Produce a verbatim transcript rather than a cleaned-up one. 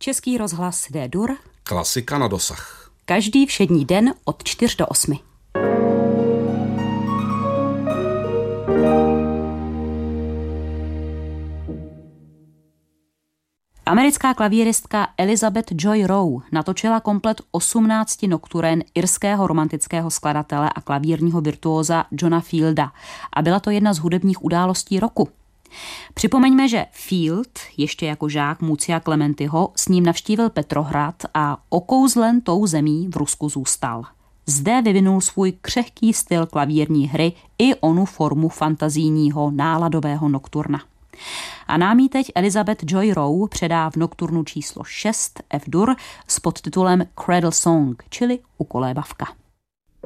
Český rozhlas D-dur. Klasika na dosah. Každý všední den od čtyř do osmi. Americká klavíristka Elizabeth Joy Rowe natočila komplet osmnácti nokturen irského romantického skladatele a klavírního virtuóza Johna Fielda a byla to jedna z hudebních událostí roku. Připomeňme, že Field, ještě jako žák Mucia Clementiho, s ním navštívil Petrohrad a okouzlen tou zemí v Rusku zůstal. Zde vyvinul svůj křehký styl klavírní hry i onu formu fantazijního náladového nokturna. A nám ji teď Elizabeth Joy Rowe předá v nokturnu číslo šest F-dur s podtitulem Cradle Song, čili ukolébavka.